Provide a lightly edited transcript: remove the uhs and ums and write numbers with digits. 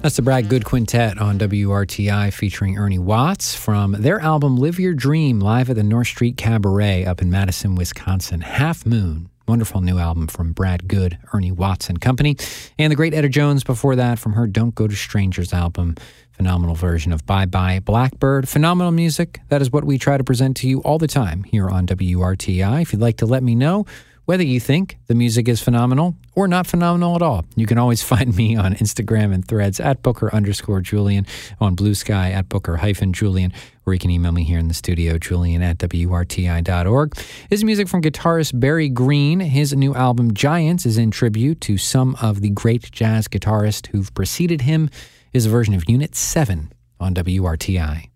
That's the Brad Good Quintet on WRTI featuring Ernie Watts from their album Live Your Dream, live at the North Street Cabaret up in Madison, Wisconsin. Half Moon. Wonderful new album from Brad Good, Ernie Watts and Company. And the great Etta Jones before that from her Don't Go to Strangers album. Phenomenal version of Bye Bye Blackbird. Phenomenal music. That is what we try to present to you all the time here on WRTI. If you'd like to let me know whether you think the music is phenomenal or not phenomenal at all, you can always find me on Instagram and Threads at Booker_Julian, on Blue Sky at Booker-Julian, or you can email me here in the studio, julian@WRTI.org. This is music from guitarist Barry Green. His new album, Giants, is in tribute to some of the great jazz guitarists who've preceded him. Is a version of Unit 7 on WRTI.